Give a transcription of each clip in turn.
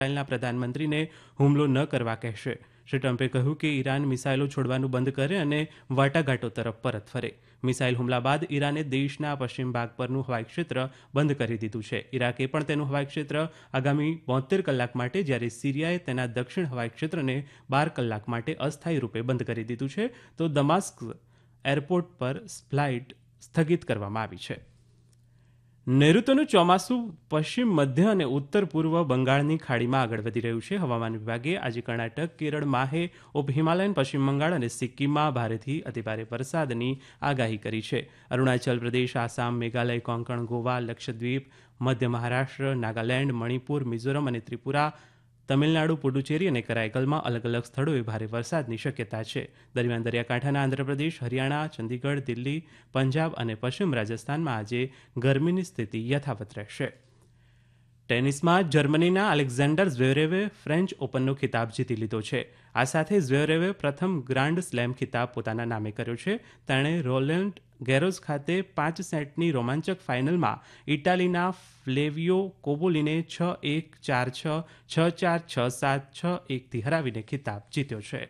ઇઝરાયેલના પ્રધાનમંત્રીને હુમલો ન કરવા કહેશે. શ્રી ટ્રમ્પે કહ્યું કે ઈરાન મિસાઇલો છોડવાનું બંધ કરે અને વાટાઘાટો તરફ પરત ફરે. મિસાઇલ હુમલા બાદ ઈરાને દેશના પશ્ચિમ ભાગ પરનું હવાઈ ક્ષેત્ર બંધ કરી દીધું છે. ઇરાકે પણ તેનું હવાઈ ક્ષેત્ર આગામી 72 કલાક માટે, જ્યારે સિરિયાએ તેના દક્ષિણ હવાઈ ક્ષેત્રને 12 કલાક માટે અસ્થાયી રૂપે બંધ કરી દીધું છે, તો દમાસ્ક એરપોર્ટ પર ફ્લાઇટ સ્થગિત કરવામાં આવી છે. નૈઋત્યનું ચોમાસું પશ્ચિમ મધ્ય અને ઉત્તર પૂર્વ બંગાળની ખાડીમાં આગળ વધી રહ્યું છે. હવામાન વિભાગે આજે કર્ણાટક, કેરળ, માહે, ઉપ હિમાલયન, પશ્ચિમ બંગાળ અને સિક્કિમમાં ભારેથી અતિભારે વરસાદની આગાહી કરી છે. અરુણાચલ પ્રદેશ, આસામ, મેઘાલય, કોંકણ, ગોવા, લક્ષદ્વીપ, મધ્ય મહારાષ્ટ્ર, નાગાલેન્ડ, મણિપુર, મિઝોરમ અને ત્રિપુરા, તમિલનાડુ, પુડુચેરી અને કરાઈકલમાં અલગ અલગ સ્થળોએ ભારે વરસાદની શક્યતા છે. દરમિયાન દરિયાકાંઠાના આંધ્રપ્રદેશ, હરિયાણા, ચંદીગઢ, દિલ્હી, પંજાબ અને પશ્ચિમ રાજસ્થાનમાં આજે ગરમીની સ્થિતિ યથાવત રહેશે. ટેનિસમાં જર્મનીના અલેક્ઝાન્ડર ઝ્વેરેવે ફ્રેન્ચ ઓપનનો ખિતાબ જીતી લીધો છે. આ સાથે ઝ્વેરેવે પ્રથમ ગ્રાન્ડ સ્લેમ ખિતાબ પોતાના નામે કર્યો છે. તેણે રોલેન્ડ ગેરોસ ખાતે 5 સેટની રોમાંચક ફાઇનલમાં ઇટાલીના ફ્લેવિયો કોબોલીને 6-1, 4-6, 6-4, 6-7, 6-1થી હરાવીને ખિતાબ જીત્યો છે.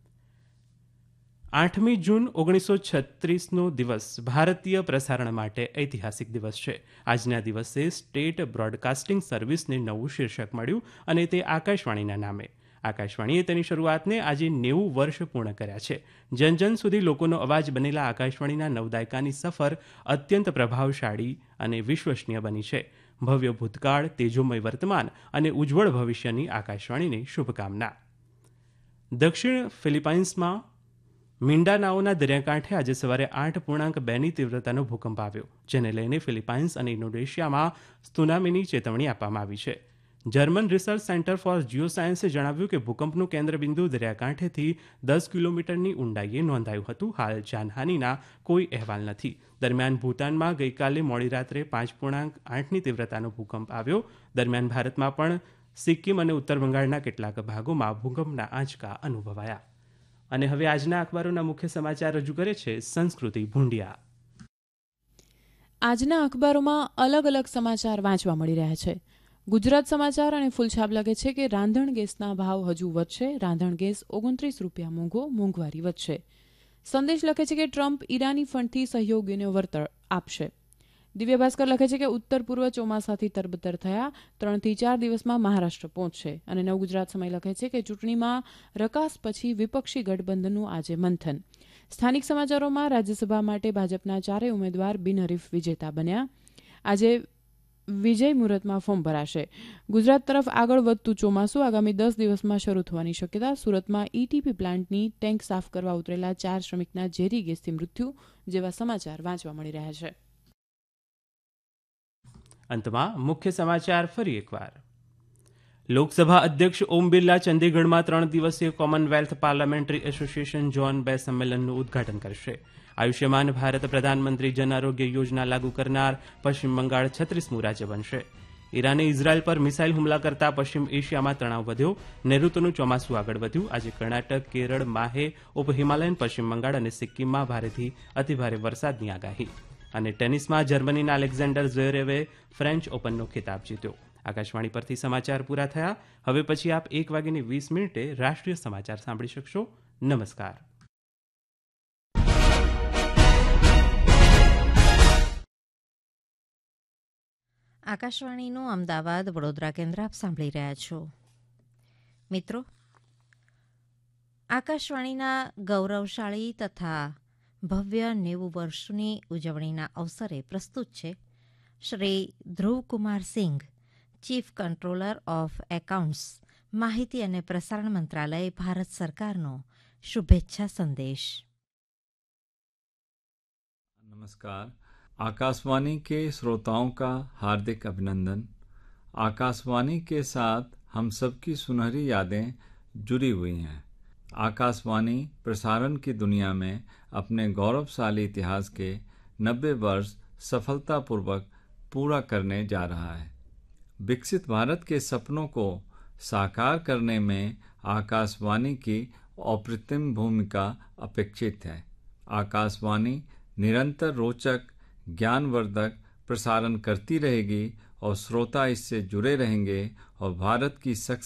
8મી જૂન 1936નો દિવસ ભારતીય પ્રસારણ માટે ઐતિહાસિક દિવસ છે. આજના દિવસે સ્ટેટ બ્રોડકાસ્ટિંગ સર્વિસને નવું શીર્ષક મળ્યું અને તે આકાશવાણીના નામે. આકાશવાણીએ તેની શરૂઆતને આજે 90 વર્ષ પૂર્ણ કર્યા છે. જન સુધી લોકોનો અવાજ બનેલા આકાશવાણીના 9 દાયકાની સફર અત્યંત પ્રભાવશાળી અને વિશ્વસનીય બની છે. ભવ્ય ભૂતકાળ, તેજોમય વર્તમાન અને ઉજ્જવળ ભવિષ્યની આકાશવાણીને શુભકામના. દક્ષિણ ફિલિપાઇન્સમાં મિન્ડાનાઓના દરિયાકાંઠે આજે સવારે 8.2ની તીવ્રતાનો ભૂકંપ આવ્યો, જેને લઈને ફિલિપાઇન્સ અને ઇન્ડોનેશિયામાં ત્સુનામીની ચેતવણી આપવામાં આવી છે. જર્મન રિસર્ચ સેન્ટર ફોર જીઓસાયન્સે જણાવ્યું કે ભૂકંપનું કેન્દ્રબિંદુ દરિયાકાંઠેથી 10 કિલોમીટરની ઊંડાઈએ નોંધાયું હતું. હાલ જાનહાનિના કોઈ અહેવાલ નથી. દરમિયાન ભૂતાનમાં ગઈકાલે મોડી રાત્રે 5.8ની તીવ્રતાનો ભૂકંપ આવ્યો. દરમિયાન ભારતમાં પણ સિક્કિમ અને ઉત્તર બંગાળના કેટલાક ભાગોમાં ભૂકંપના આંચકા અનુભવાયા. અને હવે આજના અખબારોના મુખ્ય સમાચાર રજૂ કરે છે સંસ્કૃતિ ભૂંડિયા. આજના અખબારોમાં અલગ અલગ સમાચાર વાંચવા મળી રહ્યા છે. ગુજરાત સમાચાર અને ફૂલછાપ લખે છે કે રાંધણ ગેસના ભાવ હજુ વધશે, રાંધણ ગેસ 29 રૂપિયા મોંઘો, મોંઘવારી વધશે. સંદેશ લખે છે કે ટ્રમ્પ ઈરાની ફંડથી સહયોગીઓને વળતર આપશે. દિવ્ય ભાસ્કર લખે છે કે ઉત્તર પૂર્વ ચોમાસાથી તરબતર થયા, 3 થી 4 દિવસમાં મહારાષ્ટ્ર પહોંચશે. અને નવગુજરાત સમય લખે છે કે ચૂંટણીમાં રકાસ પછી વિપક્ષી ગઠબંધનનું આજે મંથન. સ્થાનિક સમાચારોમાં રાજ્યસભા માટે ભાજપના 4 ઉમેદવાર બિનહરીફ વિજેતા બન્યા. આજે વિજય મુહૂર્તમાં ફોર્મ ભરાશે. ગુજરાત તરફ આગળ વધતું ચોમાસું આગામી 10 દિવસમાં શરૂ થવાની શક્યતા. સુરતમાં ઈટીપી પ્લાન્ટની ટેન્ક સાફ કરવા ઉતરેલા 4 શ્રમિકના ઝેરી ગેસથી મૃત્યુ જેવા સમાચાર વાંચવા મળી રહ્યા છે. અંતમાં મુખ્ય સમાચાર ફરી એકવાર. લોકસભા અધ્યક્ષ ઓમ બિરલા ચંદીગઢમાં 3 દિવસીય કોમનવેલ્થ પાર્લામેન્ટરી એસોસિએશન ઝોન 2 સંમેલનનું ઉદઘાટન કરશે. આયુષ્યમાન ભારત પ્રધાનમંત્રી જન આરોગ્ય યોજના લાગુ કરનાર પશ્ચિમ બંગાળ 36મું રાજ્ય બનશે. ઈરાને ઇઝરાયલ પર મિસાઇલ હુમલા કરતા પશ્ચિમ એશિયામાં તણાવ વધ્યો. નૈઋત્યનું ચોમાસું આગળ વધ્યું. આજે કર્ણાટક, કેરળ, માહે, ઉપ હિમાલયન, પશ્ચિમ બંગાળ અને સિક્કિમમાં ભારેથી અતિભારે વરસાદની આગાહી. અને ટેનિસમાં જર્મનીના અલેક્ઝાન્ડર ઝ્વેરેવે ફ્રેન્ચ ઓપનનો ખિતાબ જીત્યો. આકાશવાણી પરથી સમાચાર પૂરા થયા. હવે પછી આપ 1:20 રાષ્ટ્રીય સમાચાર સાંભળી શકશો. નમસ્કાર. આકાશવાણીનું અમદાવાદ વડોદરા કેન્દ્ર આપ સાંભળી રહ્યા છો. મિત્રો, આકાશવાણીના ગૌરવશાળી તથા ભવ્ય 90 વર્ષની ઉજવણીના અવસરે પ્રસ્તુત છે Shri Dhruvkumar Singh, chief controller of accounts, માહિતી અને પ્રસારણ મંત્રાલય, ભારત સરકારનો શુભેચ્છા સંદેશ. नमस्कार. आकाशवाणी के श्रोताओं का हार्दिक अभिनंदन. आकाशवाणी के साथ हम सबकी सुनहरी यादें जुड़ी हुई हैं. आकाशवाणी प्रसारण की दुनिया में अपने गौरवशाली इतिहास के 90 वर्ष सफलतापूर्वक पूरा करने जा रहा है. विकसित भारत के सपनों को साकार करने में आकाशवाणी की अप्रतिम भूमिका अपेक्षित है. आकाशवाणी निरंतर रोचक, ज्ञानवर्धक प्रसारण करती रहेगी और श्रोता इससे जुड़े रहेंगे और भारत की